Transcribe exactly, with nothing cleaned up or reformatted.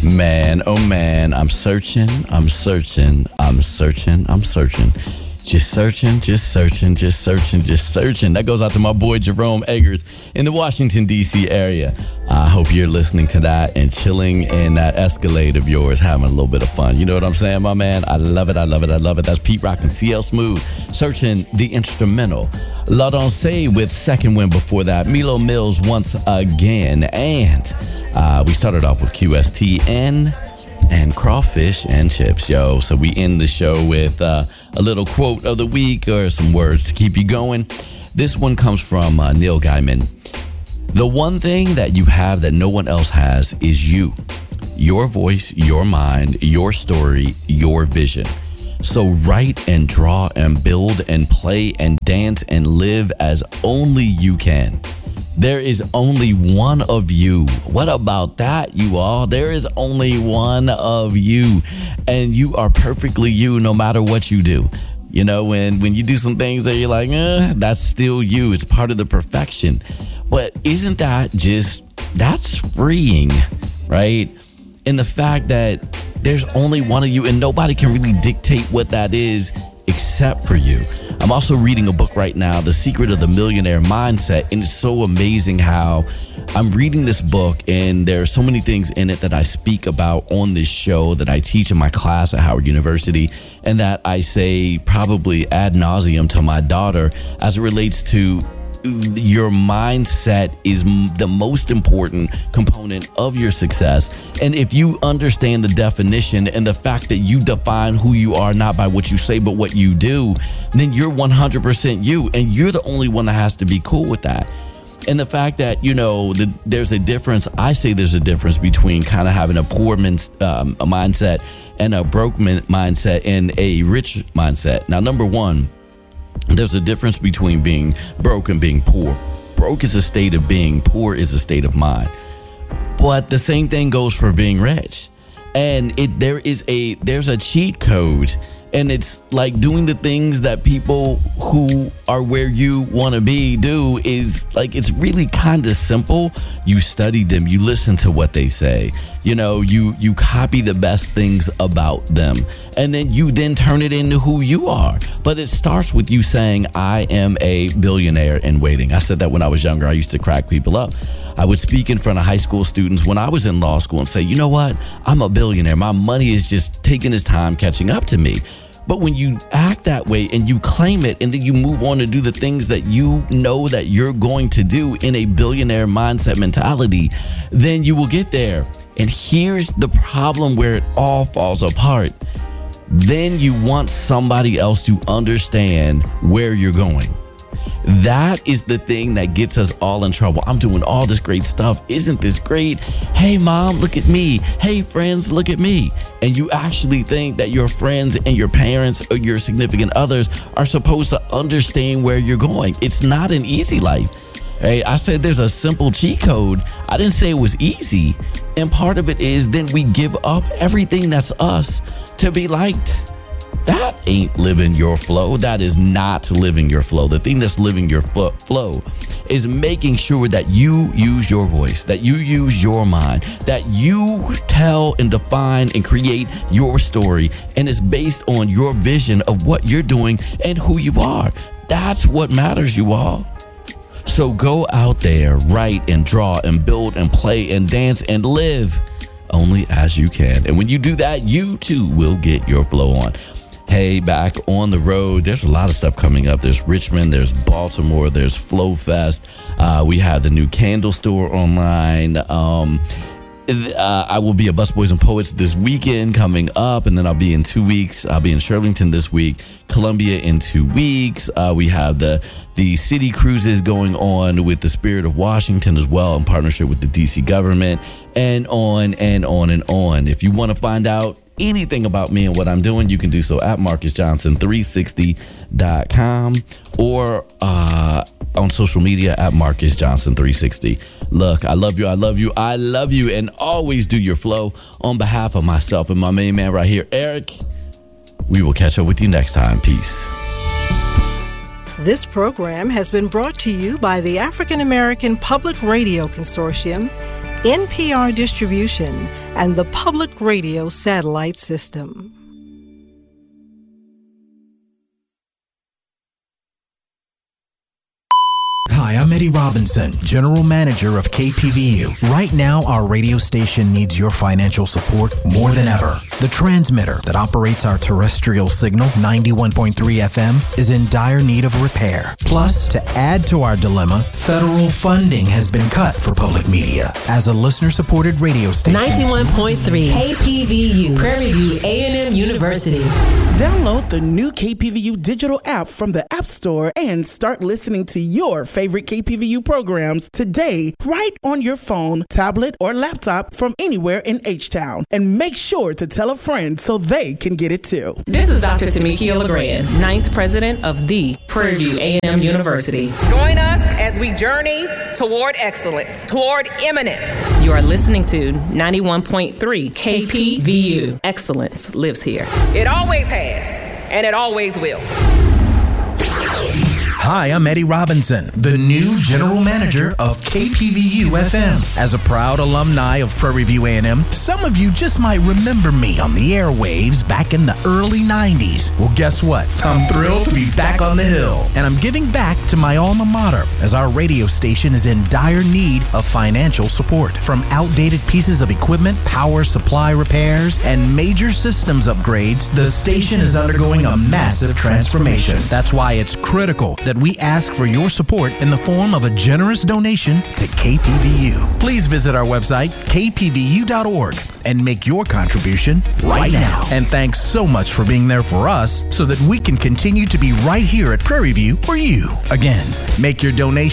Man, oh man, I'm searching, I'm searching, I'm searching, I'm searching. Just searching, just searching, just searching, just searching. That goes out to my boy Jerome Eggers in the Washington, D C area. I hope you're listening to that and chilling in that Escalade of yours, having a little bit of fun. You know what I'm saying, my man? I love it, I love it, I love it. That's Pete Rock and C L Smooth, searching the instrumental. La Danse with Second Wind before that. Milo Mills once again. And uh, we started off with Q S T N and Crawfish and Chips, yo. So we end the show with uh, a little quote of the week or some words to keep you going. This one comes from uh, Neil Gaiman. The one thing that you have that no one else has is you. Your voice, your mind, your story, your vision. So write and draw and build and play and dance and live as only you can. There is only one of you. What about that, you all? There is only one of you, and you are perfectly you no matter what you do. You know, when, when you do some things that you're like, eh, that's still you. It's part of the perfection. But isn't that just, that's freeing, right? And the fact that there's only one of you and nobody can really dictate what that is except for you. I'm also reading a book right now, The Secret of the Millionaire Mindset, and it's so amazing how I'm reading this book and there are so many things in it that I speak about on this show, that I teach in my class at Howard University, and that I say probably ad nauseum to my daughter as it relates to your mindset is the most important component of your success. And if you understand the definition and the fact that you define who you are not by what you say but what you do, then you're one hundred percent you, and you're the only one that has to be cool with that. And the fact that, you know, the, there's a difference, I say there's a difference between kind of having a poor min, um, a mindset and a broke min, mindset and a rich mindset. Now, number one, there's a difference between being broke and being poor. Broke is a state of being, poor is a state of mind. But the same thing goes for being rich. And it there is a there's a cheat code, and it's like doing the things that people who are where you want to be do. Is like, it's really kind of simple. You study them, you listen to what they say, you know, you you copy the best things about them, and then you then turn it into who you are. But it starts with you saying, I am a billionaire in waiting. I said that when I was younger. I used to crack people up. I would speak in front of high school students when I was in law school and say, you know what, I'm a billionaire. My money is just taking its time catching up to me. But when you act that way and you claim it, and then you move on to do the things that you know that you're going to do in a billionaire mindset mentality, then you will get there. And here's the problem where it all falls apart. Then you want somebody else to understand where you're going. That is the thing that gets us all in trouble. I'm doing all this great stuff. Isn't this great? Hey, mom, look at me. Hey, friends, look at me. And you actually think that your friends and your parents or your significant others are supposed to understand where you're going. It's not an easy life. Hey, I said there's a simple cheat code. I didn't say it was easy. And part of it is then we give up everything that's us to be liked. That ain't living your flow. That is not living your flow. The thing that's living your fo- flow is making sure that you use your voice, that you use your mind, that you tell and define and create your story, and it's based on your vision of what you're doing and who you are. That's what matters, you all. So go out there, write and draw and build and play and dance and live only as you can. And when you do that, you too will get your flow on. Hey, back on the road, there's a lot of stuff coming up. There's Richmond, there's Baltimore, there's Flow Fest. Uh, we have the new Candle Store online. Um, uh, I will be at Busboys and Poets this weekend coming up, and then I'll be in two weeks. I'll be in Shirlington this week, Columbia in two weeks. Uh, we have the the city cruises going on with the Spirit of Washington as well, in partnership with the D C government, and on and on and on. If you want to find out anything about me and what I'm doing, you can do so at Marcus Johnson three sixty dot com or uh, on social media at Marcus Johnson three sixty. Look, I love you, I love you, I love you, and always do your flow. On behalf of myself and my main man right here, Eric, we will catch up with you next time. Peace. This program has been brought to you by the African American Public Radio Consortium N P R distribution, and the Public Radio satellite system. Hi, I'm Eddie Robinson, General Manager of K P V U. Right now, our radio station needs your financial support more than ever. The transmitter that operates our terrestrial signal, ninety-one point three F M, is in dire need of repair. Plus, to add to our dilemma, federal funding has been cut for public media. As a listener-supported radio station, ninety-one point three K P V U, Prairie View A and M University. Download the new K P V U digital app from the App Store and start listening to your favorite K P V U programs today, right on your phone, tablet, or laptop from anywhere in H-Town. And make sure to tell a friend so they can get it too. This is Doctor Tamiki LeGrand, ninth president of the Prairie View A and M University. Join us as we journey toward excellence, toward eminence. You are listening to ninety-one point three K P V U. Excellence lives here. It always has, and it always will. Hi, I'm Eddie Robinson, the new General Manager of K P V U F M. As a proud alumni of Prairie View A and M, some of you just might remember me on the airwaves back in the early nineties. Well, guess what? I'm thrilled to be back on the hill. And I'm giving back to my alma mater, as our radio station is in dire need of financial support. From outdated pieces of equipment, power supply repairs, and major systems upgrades, the station is undergoing a massive transformation. That's why it's critical that we ask for your support in the form of a generous donation to K P V U. Please visit our website, k p v u dot org, and make your contribution right now. And thanks so much for being there for us so that we can continue to be right here at Prairie View for you. Again, make your donation